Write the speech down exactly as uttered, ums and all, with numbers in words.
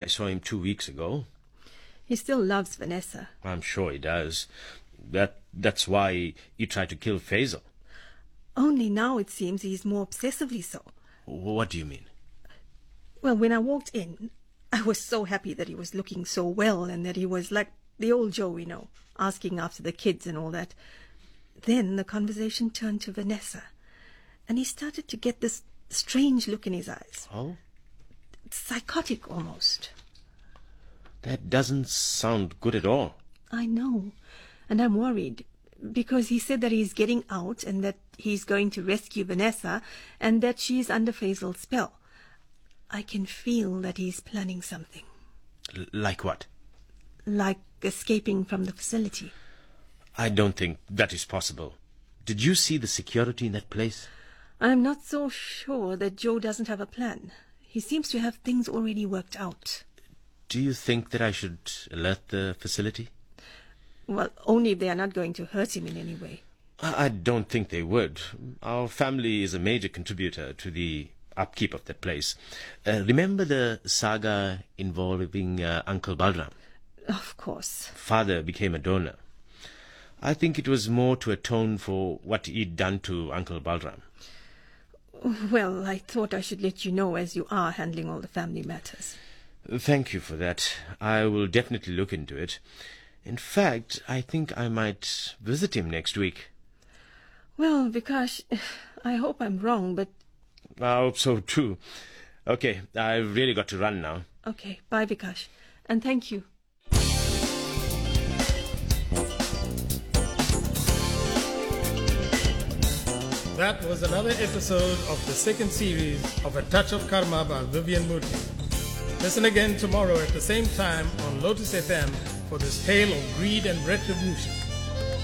saw him two weeks ago. He still loves Vanessa. I'm sure he does. That That's why he tried to kill Faisal. Only now it seems he's more obsessively so. What do you mean? Well, when I walked in, I was so happy that he was looking so well and that he was like the old Joe we know, asking after the kids and all that. Then the conversation turned to Vanessa, and he started to get this strange look in his eyes. Oh? Psychotic almost. That doesn't sound good at all. I know, and I'm worried, because he said that he's getting out and that he's going to rescue Vanessa and that she's under Faisal's spell. I can feel that he's planning something. L- like what? Like escaping from the facility. I don't think that is possible. Did you see the security in that place? I'm not so sure that Joe doesn't have a plan. He seems to have things already worked out. Do you think that I should alert the facility? Well, only if they are not going to hurt him in any way. I I don't think they would. Our family is a major contributor to the upkeep of that place. Uh, remember the saga involving uh, Uncle Balram? Of course. Father became a donor. I think it was more to atone for what he'd done to Uncle Balram. Well, I thought I should let you know as you are handling all the family matters. Thank you for that. I will definitely look into it. In fact, I think I might visit him next week. Well, Vikash, I hope I'm wrong, but... I hope so too. Okay, I've really got to run now. Okay, bye, Vikash. And thank you. That was another episode of the second series of A Touch of Karma by Vivian Moodley. Listen again tomorrow at the same time on Lotus F M for this tale of greed and retribution.